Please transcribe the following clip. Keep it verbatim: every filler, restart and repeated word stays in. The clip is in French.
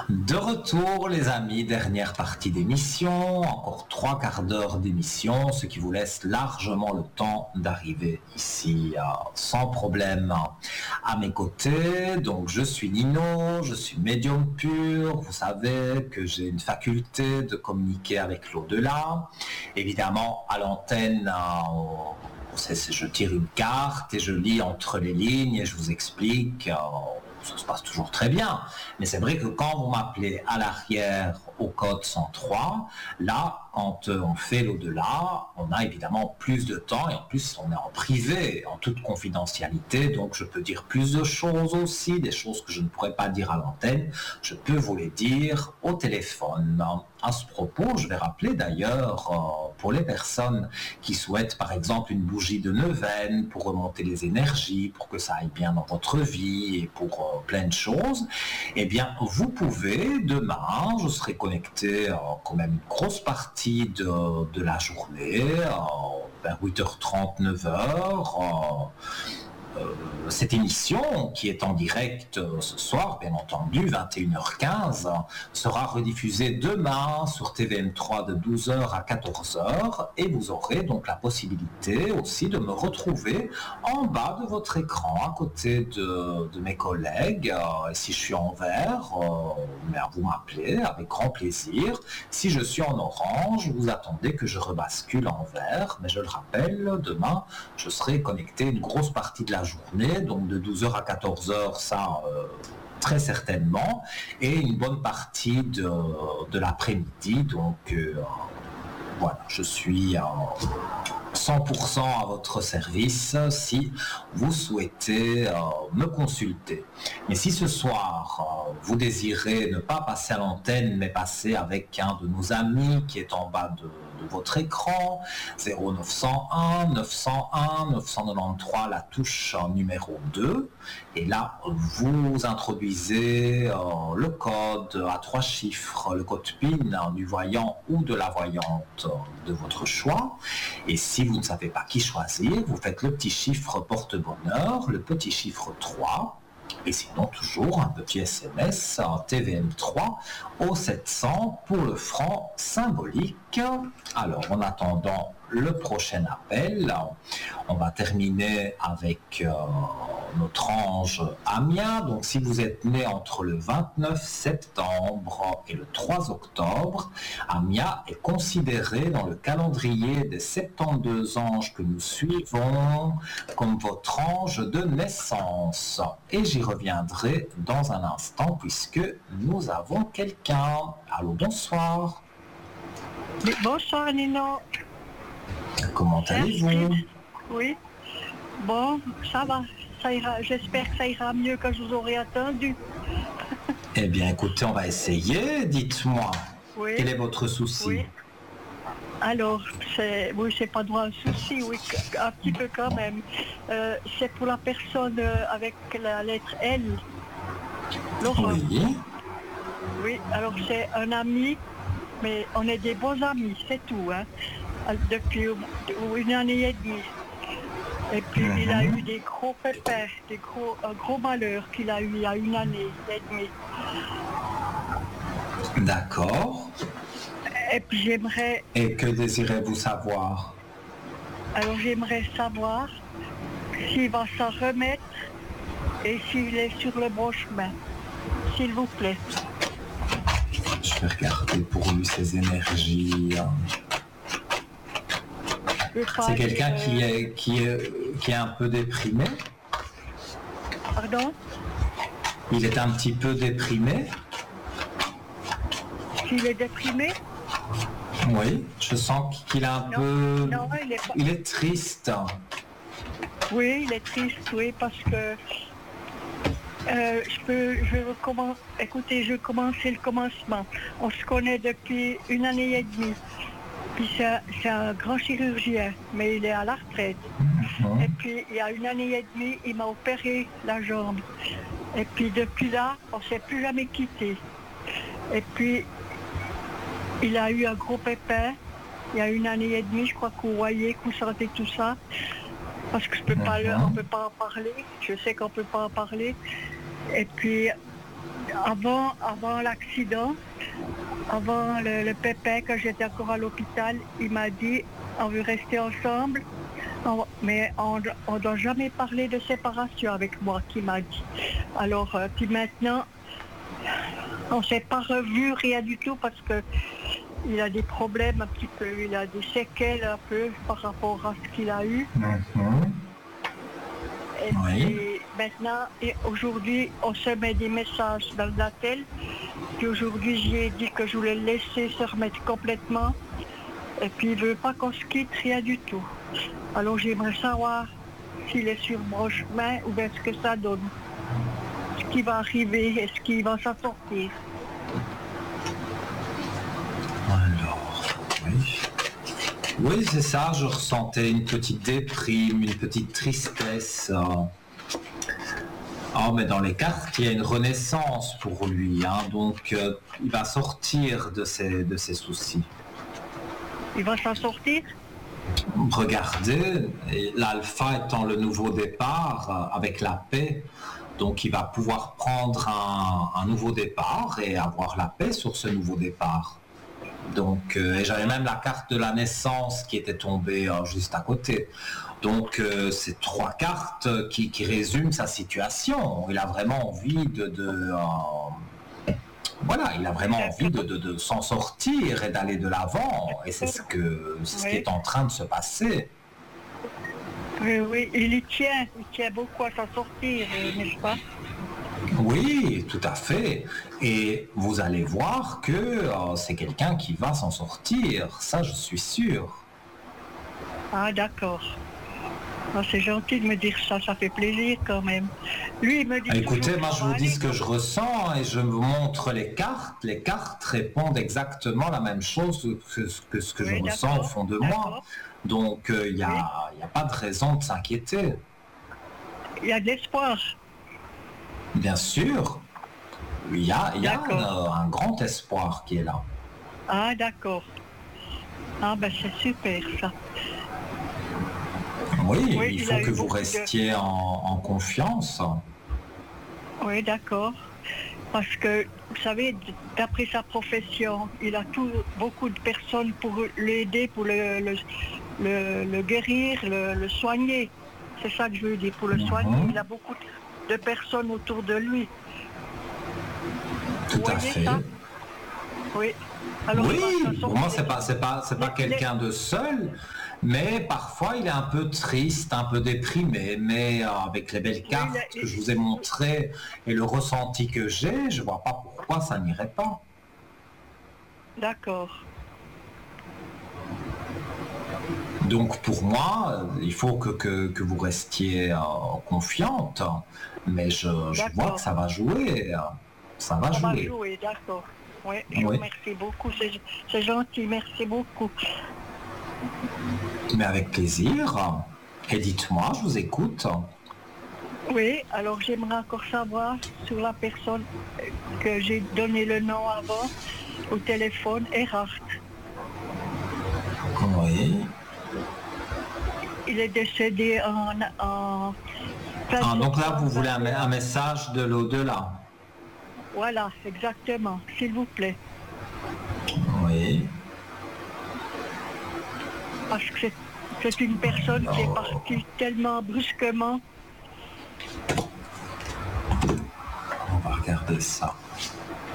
De retour les amis, dernière partie d'émission, encore trois quarts d'heure d'émission, ce qui vous laisse largement le temps d'arriver ici euh, sans problème à mes côtés. Donc je suis Nino, je suis médium pur, vous savez que j'ai une faculté de communiquer avec l'au-delà. Évidemment à l'antenne, euh, je tire une carte et je lis entre les lignes et je vous explique. Euh, ça se passe toujours très bien, mais c'est vrai que quand vous m'appelez à l'arrière au code cent trois, là, quand on fait l'au-delà, on a évidemment plus de temps et en plus on est en privé, en toute confidentialité, donc je peux dire plus de choses aussi, des choses que je ne pourrais pas dire à l'antenne, je peux vous les dire au téléphone. À ce propos, je vais rappeler d'ailleurs euh, pour les personnes qui souhaitent par exemple une bougie de neuvaine pour remonter les énergies, pour que ça aille bien dans votre vie et pour euh, plein de choses, eh bien vous pouvez, demain, je serai connecté euh, quand même une grosse partie de, de la journée, euh, vers huit heures trente, neuf heures, euh, Euh, cette émission, qui est en direct euh, ce soir, bien entendu, vingt et une heures quinze, sera rediffusée demain sur T V M trois de douze heures à quatorze heures et vous aurez donc la possibilité aussi de me retrouver en bas de votre écran, à côté de, de mes collègues. Euh, si je suis en vert, euh, vous m'appelez avec grand plaisir. Si je suis en orange, vous attendez que je rebascule en vert, mais je le rappelle, demain, je serai connecté une grosse partie de la journée, donc de douze heures à quatorze heures, ça euh, très certainement, et une bonne partie de, de l'après-midi, donc euh, voilà, je suis euh, cent pour cent à votre service si vous souhaitez euh, me consulter. Mais si ce soir euh, vous désirez ne pas passer à l'antenne mais passer avec un de nos amis qui est en bas de, de votre écran, zéro neuf cent un neuf cent un neuf cent quatre-vingt-treize, la touche numéro deux, et là vous introduisez euh, le code à trois chiffres, le code P I N hein, du voyant ou de la voyante de votre choix, et si vous ne savez pas qui choisir, vous faites le petit chiffre porte-bonheur, le petit chiffre trois, et sinon toujours un petit S M S en T V M trois au sept cents pour le franc symbolique. Alors en attendant le prochain appel, on va terminer avec euh, notre ange Amia. Donc si vous êtes né entre le vingt-neuf septembre et le trois octobre, Amia est considéré dans le calendrier des soixante-douze anges que nous suivons comme votre ange de naissance. Et j'y reviendrai dans un instant puisque nous avons quelqu'un. Allô, bonsoir. Bonsoir Nino. Comment allez-vous? Oui. Bon, ça va. Ça ira. J'espère que ça ira mieux que je vous aurais attendu. Eh bien, écoutez, on va essayer. Dites-moi, oui. Quel est votre souci? Oui. Alors, c'est, oui, c'est pas droit un souci, oui, un petit peu quand même. Euh, c'est pour la personne avec la lettre L. Laurent. Oui. Oui, alors c'est un ami, mais on est des bons amis, c'est tout, hein. Depuis une année et demie. Et puis mm-hmm. il a eu des gros pépins, des gros, un gros malheur qu'il a eu il y a une année et demie. D'accord. Et puis j'aimerais... Et que désirez-vous savoir? Alors j'aimerais savoir s'il va s'en remettre et s'il est sur le bon chemin. S'il vous plaît. Je vais regarder pour lui ses énergies. C'est quelqu'un euh... qui, est, qui, est, qui est un peu déprimé? Pardon? Il est un petit peu déprimé? Qu'il est déprimé? Oui, je sens qu'il est un non, peu... Non, il est pas... Il est triste. Oui, il est triste, oui, parce que... Euh, je peux... Je recommence... Écoutez, je vais commencer le commencement. On se connaît depuis une année et demie. Puis c'est un, c'est un grand chirurgien, mais il est à la retraite. Mmh. Et puis il y a une année et demie, il m'a opéré la jambe. Et puis depuis là, on ne s'est plus jamais quitté. Et puis il a eu un gros pépin. Il y a une année et demie, je crois que vous voyez, que vous sentez tout ça. Parce que je peux pas, mmh. on ne peut pas en parler. Je sais qu'on ne peut pas en parler. Et puis avant, avant l'accident, avant le, le pépin, quand j'étais encore à l'hôpital, il m'a dit on veut rester ensemble, on- mais on ne doit jamais parler de séparation avec moi, qu'il m'a dit. Alors, euh, puis maintenant, on ne s'est pas revu, rien du tout, parce que il a des problèmes un petit peu, il a des séquelles un peu par rapport à ce qu'il a eu. Mhm. Et Oui. puis maintenant, et aujourd'hui, on se met des messages dans la telle. Puis aujourd'hui, j'ai dit que je voulais le laisser se remettre complètement. Et puis il ne veut pas qu'on se quitte, rien du tout. Alors j'aimerais savoir s'il est sur mon chemin ou bien ce que ça donne. Ce qui va arriver, est-ce qu'il va s'en sortir. Alors, oui. Oui, c'est ça, je ressentais une petite déprime, une petite tristesse. euh. Ah, mais dans les cartes, il y a une renaissance pour lui, hein, donc euh, il va sortir de ses, de ses soucis. Il va s'en sortir? Regardez, et l'alpha étant le nouveau départ euh, avec la paix, donc il va pouvoir prendre un, un nouveau départ et avoir la paix sur ce nouveau départ. Donc, euh, et j'avais même la carte de la naissance qui était tombée euh, juste à côté. Donc, euh, c'est trois cartes qui, qui résument sa situation. Il a vraiment envie de, de euh, voilà, il a vraiment envie de, de, de s'en sortir et d'aller de l'avant. Et c'est ce que, c'est ce qui est en train de se passer. Oui, oui, il y tient, il tient beaucoup à s'en sortir, euh, n'est-ce pas? Oui, tout à fait. Et vous allez voir que euh, c'est quelqu'un qui va s'en sortir. Ça, je suis sûr. Ah, d'accord. Ah, c'est gentil de me dire ça, ça fait plaisir quand même. Lui, il me dit Écoutez, toujours moi que je ça vous va dis aller, ce que je ressens et je vous montre les cartes. Les cartes répondent exactement la même chose que, que ce que Oui, je ressens au d'accord, fond de moi. d'accord. Donc il n'y a, y a pas de raison de s'inquiéter. Il y a de l'espoir. Bien sûr, il y a, il y a D'accord. un, un grand espoir qui est là. Ah, d'accord. Ah, ben c'est super ça. Oui, Oui, il il faut a que eu vous beaucoup de- restiez en, en confiance. Oui, d'accord. Parce que, vous savez, d- d'après sa profession, il a tout, beaucoup de personnes pour l'aider, pour le, le, le- le guérir, le, le soigner. C'est ça que je veux dire, pour le Mhm. soigner. Il a beaucoup de personnes autour de lui. Tout Vous à voyez fait. ça? Oui. Alors, il va s'en Oui, pour moi sortir. c'est pas c'est pas c'est pas Les- les- quelqu'un de seul, mais parfois il est un peu triste, un peu déprimé, mais euh, avec les belles cartes il a- que je vous ai montrées et le ressenti que j'ai, je vois pas pourquoi ça n'irait pas. D'accord. Donc pour moi, euh, il faut que, que, que vous restiez euh, confiante, mais je, je vois D'accord. que ça va jouer, euh, ça va On va jouer. jouer, d'accord. Oui, je vous Oui. remercie beaucoup. C'est c'est gentil, merci beaucoup. Mais avec plaisir. Et dites-moi, je vous écoute. Oui, alors j'aimerais encore savoir sur la personne que j'ai donné le nom avant au téléphone, Erhard. Oui. Il est décédé en... en fin Ah, donc là, septembre vous voulez un, vingt et un. un message de l'au-delà. Voilà, exactement, s'il vous plaît. Oui. Parce que c'est- c'est une personne qui est partie tellement brusquement. On va regarder ça.